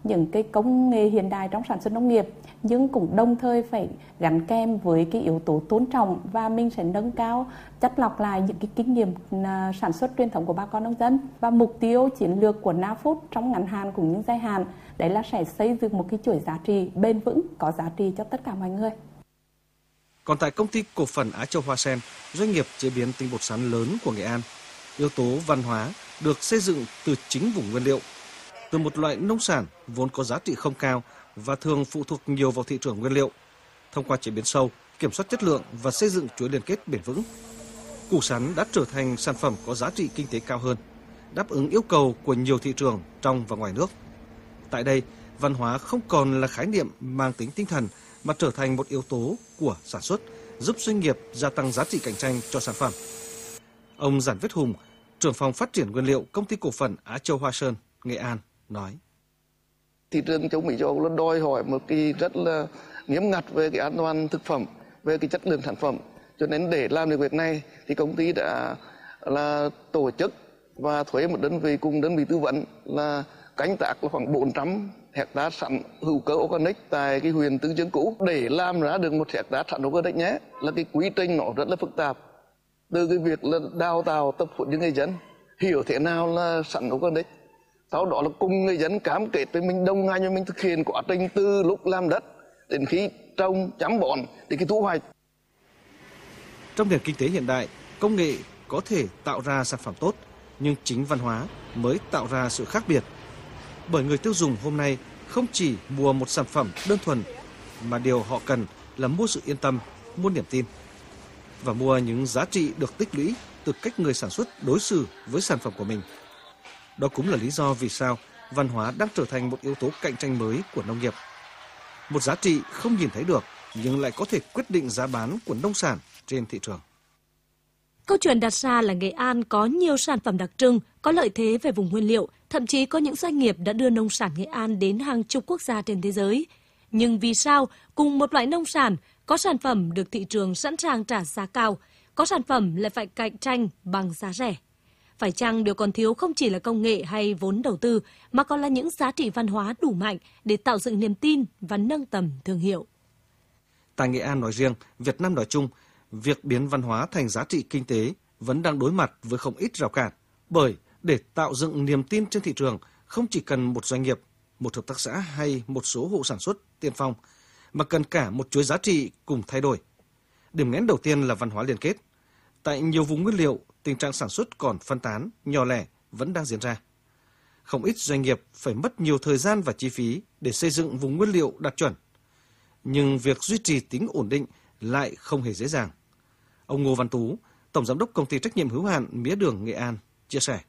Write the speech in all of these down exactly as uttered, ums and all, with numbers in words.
những cái công nghệ hiện đại trong sản xuất nông nghiệp, nhưng cũng đồng thời phải gắn kèm với cái yếu tố tôn trọng, và mình sẽ nâng cao chất lọc lại những cái kinh nghiệm sản xuất truyền thống của bà con nông dân. Và mục tiêu chiến lược của Nafood trong ngắn hạn cũng như dài hạn đấy là sẽ xây dựng một cái chuỗi giá trị bền vững, có giá trị cho tất cả mọi người. Còn tại công ty cổ phần Á Châu Hoa Sen, doanh nghiệp chế biến tinh bột sắn lớn của Nghệ An, yếu tố văn hóa được xây dựng từ chính vùng nguyên liệu, từ một loại nông sản vốn có giá trị không cao và thường phụ thuộc nhiều vào thị trường nguyên liệu. Thông qua chế biến sâu, kiểm soát chất lượng và xây dựng chuỗi liên kết bền vững, củ sắn đã trở thành sản phẩm có giá trị kinh tế cao hơn, đáp ứng yêu cầu của nhiều thị trường trong và ngoài nước. Tại đây, văn hóa không còn là khái niệm mang tính tinh thần mà trở thành một yếu tố của sản xuất, giúp doanh nghiệp gia tăng giá trị cạnh tranh cho sản phẩm. Ông Giản Viết Hùng, trưởng phòng phát triển nguyên liệu công ty cổ phần Á Châu Hoa Sơn, Nghệ An nói: Thị trường châu Mỹ châu Âu đòi hỏi một cái rất là nghiêm ngặt về cái an toàn thực phẩm, về cái chất lượng sản phẩm. Cho nên để làm được việc này thì công ty đã là tổ chức và thuê một đơn vị cùng đơn vị tư vấn là canh tác khoảng bốn trăm hectare sắn hữu cơ organic tại cái huyện Tứ Chương cũ. Để làm ra được một hectare sắn organic nhé, là cái quy trình nó rất là phức tạp. Từ cái việc là đào tạo tập huấn cho người dân hiểu thế nào là sắn organic, sau đó là cùng người dân cam kết với mình, đồng hành với mình thực hiện quá trình từ lúc làm đất đến khi trồng, chăm bón đến khi thu hoạch. Trong nền kinh tế hiện đại, công nghệ có thể tạo ra sản phẩm tốt, nhưng chính văn hóa mới tạo ra sự khác biệt. Bởi người tiêu dùng hôm nay không chỉ mua một sản phẩm đơn thuần, mà điều họ cần là mua sự yên tâm, mua niềm tin và mua những giá trị được tích lũy từ cách người sản xuất đối xử với sản phẩm của mình. Đó cũng là lý do vì sao văn hóa đang trở thành một yếu tố cạnh tranh mới của nông nghiệp. Một giá trị không nhìn thấy được nhưng lại có thể quyết định giá bán của nông sản trên thị trường. Câu chuyện đặt ra là Nghệ An có nhiều sản phẩm đặc trưng, có lợi thế về vùng nguyên liệu, thậm chí có những doanh nghiệp đã đưa nông sản Nghệ An đến hàng chục quốc gia trên thế giới. Nhưng vì sao cùng một loại nông sản, có sản phẩm được thị trường sẵn sàng trả giá cao, có sản phẩm lại phải cạnh tranh bằng giá rẻ? Phải chăng điều còn thiếu không chỉ là công nghệ hay vốn đầu tư, mà còn là những giá trị văn hóa đủ mạnh để tạo dựng niềm tin và nâng tầm thương hiệu? Tại Nghệ An nói riêng, Việt Nam nói chung, việc biến văn hóa thành giá trị kinh tế vẫn đang đối mặt với không ít rào cản. Bởi để tạo dựng niềm tin trên thị trường, không chỉ cần một doanh nghiệp, một hợp tác xã hay một số hộ sản xuất tiên phong, mà cần cả một chuỗi giá trị cùng thay đổi. Điểm nghẽn đầu tiên là văn hóa liên kết. Tại nhiều vùng nguyên liệu, tình trạng sản xuất còn phân tán, nhỏ lẻ vẫn đang diễn ra. Không ít doanh nghiệp phải mất nhiều thời gian và chi phí để xây dựng vùng nguyên liệu đạt chuẩn. Nhưng việc duy trì tính ổn định lại không hề dễ dàng. Ông Ngô Văn Tú, Tổng Giám đốc Công ty Trách nhiệm hữu hạn Mía đường Nghệ An, chia sẻ.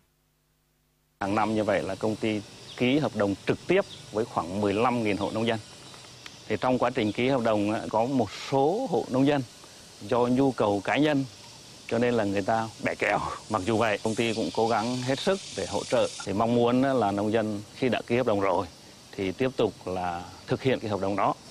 Hàng năm như vậy là công ty ký hợp đồng trực tiếp với khoảng mười lăm nghìn hộ nông dân. Thì trong quá trình ký hợp đồng có một số hộ nông dân do nhu cầu cá nhân cho nên là người ta bẻ kèo. Mặc dù vậy, công ty cũng cố gắng hết sức để hỗ trợ. Thì mong muốn là nông dân khi đã ký hợp đồng rồi thì tiếp tục là thực hiện cái hợp đồng đó.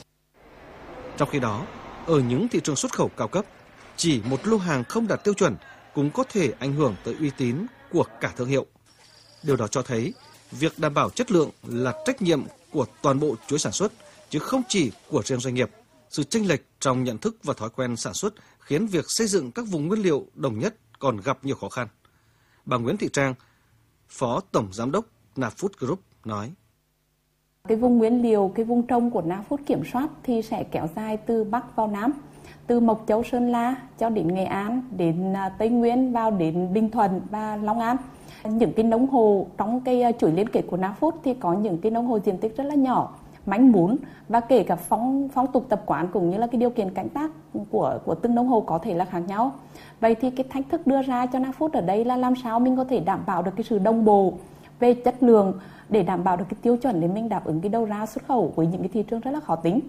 Trong khi đó, ở những thị trường xuất khẩu cao cấp, chỉ một lô hàng không đạt tiêu chuẩn cũng có thể ảnh hưởng tới uy tín của cả thương hiệu. Điều đó cho thấy việc đảm bảo chất lượng là trách nhiệm của toàn bộ chuỗi sản xuất, chứ không chỉ của riêng doanh nghiệp. Sự chênh lệch trong nhận thức và thói quen sản xuất khiến việc xây dựng các vùng nguyên liệu đồng nhất còn gặp nhiều khó khăn. Bà Nguyễn Thị Trang, Phó Tổng Giám đốc Nafood Group nói: Cái vùng nguyên liệu, cái vùng trồng của Nafood kiểm soát thì sẽ kéo dài từ Bắc vào Nam, từ Mộc Châu, Sơn La cho đến Nghệ An, đến Tây Nguyên, vào đến Bình Thuận và Long An. Những cái nông hồ trong cái chuỗi liên kết của Nafood thì có những cái nông hồ diện tích rất là nhỏ, manh mún, và kể cả phong phong tục tập quán cũng như là cái điều kiện canh tác của của từng nông hồ có thể là khác nhau. Vậy thì cái thách thức đưa ra cho Nafood ở đây là làm sao mình có thể đảm bảo được cái sự đồng bộ về chất lượng để đảm bảo được cái tiêu chuẩn để mình đáp ứng cái đầu ra xuất khẩu với những cái thị trường rất là khó tính.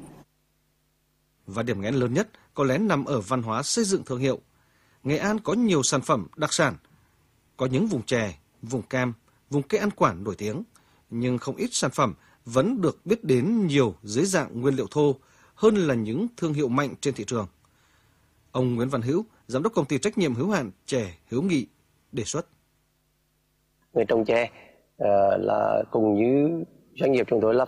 Và điểm nghẽn lớn nhất có lẽ nằm ở văn hóa xây dựng thương hiệu. Nghệ An có nhiều sản phẩm đặc sản, có những vùng chè, vùng cam, vùng cây ăn quả nổi tiếng, nhưng không ít sản phẩm vẫn được biết đến nhiều dưới dạng nguyên liệu thô hơn là những thương hiệu mạnh trên thị trường. Ông Nguyễn Văn Hữu, Giám đốc Công ty Trách nhiệm hữu hạn Chè Hữu Nghị, đề xuất. Người trồng chè uh, là cùng như doanh nghiệp chúng tôi là